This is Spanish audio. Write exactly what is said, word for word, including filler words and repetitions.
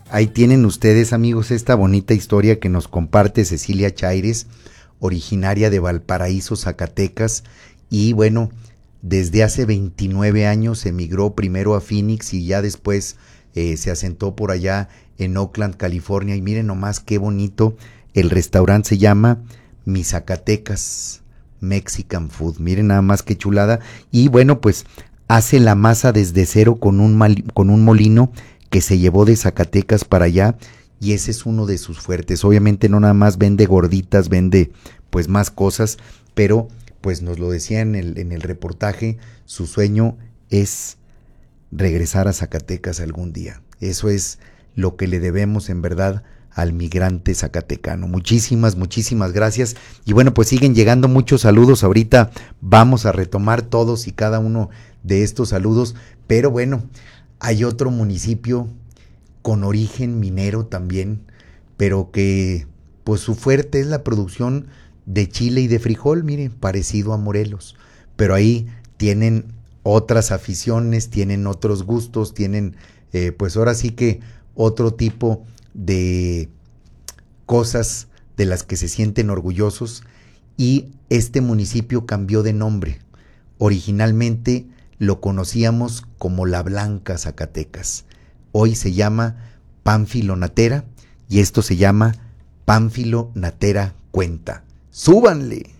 Ahí tienen ustedes, amigos, esta bonita historia que nos comparte Cecilia Chaires, originaria de Valparaíso, Zacatecas, y bueno, desde hace veintinueve años emigró primero a Phoenix y ya después eh, se asentó por allá en Oakland, California, y miren nomás qué bonito, el restaurante se llama Mi Zacatecas Mexican Food, miren nada más qué chulada, y bueno, pues hace la masa desde cero con un, mal, con un molino que se llevó de Zacatecas para allá, y ese es uno de sus fuertes. Obviamente no nada más vende gorditas, vende pues más cosas, pero pues nos lo decía en el, en el reportaje, su sueño es regresar a Zacatecas algún día. Eso es lo que le debemos en verdad al migrante zacatecano. Muchísimas, muchísimas gracias. Y bueno, pues siguen llegando muchos saludos. Ahorita vamos a retomar todos y cada uno de estos saludos, pero bueno, hay otro municipio con origen minero también, pero que pues su fuerte es la producción de chile y de frijol, miren, parecido a Morelos, pero ahí tienen otras aficiones, tienen otros gustos, tienen eh, pues ahora sí que otro tipo de cosas de las que se sienten orgullosos, y este municipio cambió de nombre. Originalmente lo conocíamos como La Blanca, Zacatecas. Hoy se llama Pánfilo Natera y esto se llama Pánfilo Natera Cuenta. ¡Súbanle!